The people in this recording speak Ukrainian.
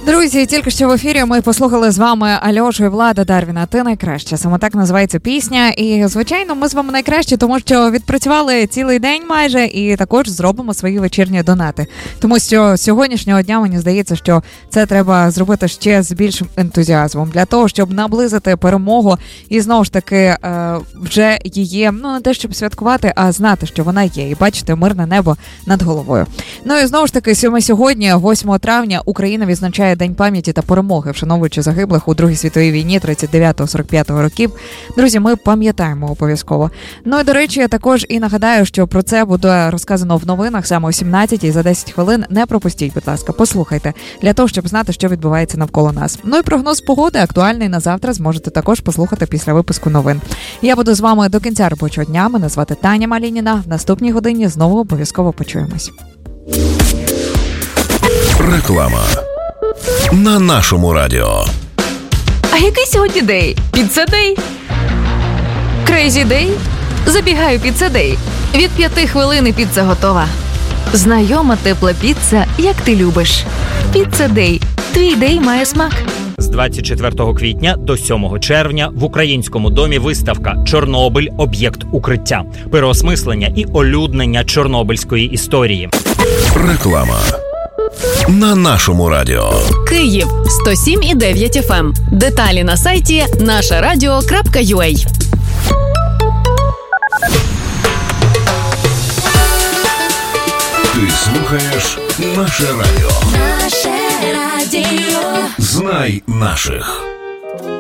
Друзі, тільки що в ефірі ми послухали з вами Альошу і Влада Дарвіна «Ти найкраща». Саме так називається пісня. І, звичайно, ми з вами найкращі, тому що відпрацювали цілий день майже і також зробимо свої вечірні донати. Тому що сьогоднішнього дня, мені здається, що це треба зробити ще з більшим ентузіазмом для того, щоб наблизити перемогу і, знову ж таки, вже її, не те, щоб святкувати, а знати, що вона є. І бачити мирне небо над головою. Ну і, знову ж таки, сьогодні, 8 травня, Україна відзначає День пам'яті та перемоги, вшановуючи загиблих у Другій світовій війні 39-45 років. Друзі, ми пам'ятаємо обов'язково. Ну і, до речі, я також і нагадаю, що про це буде розказано в новинах саме о 17-й за 10 хвилин. Не пропустіть, будь ласка, послухайте, для того, щоб знати, що відбувається навколо нас. Ну і прогноз погоди актуальний на завтра зможете також послухати після випуску новин. Я буду з вами до кінця робочого дня. Мене звати Таня Малініна. В наступній годині знову обов'язково почуємось. Реклама на нашому радіо. А який сьогодні день? Піца-дей? Крейзі-дей? Забігаю піца-дей. Від 5 хвилин піца готова. Знайома тепла піца, як ти любиш. Піца-дей. Твій дей має смак. З 24 квітня до 7 червня в Українському домі виставка «Чорнобиль. Об'єкт укриття». Переосмислення і олюднення чорнобильської історії. Реклама на нашому радіо. Київ 107,9 FM. Деталі на сайті нашарадіо.ua. Ти слухаєш наше радіо. Наше радіо. Знай наших.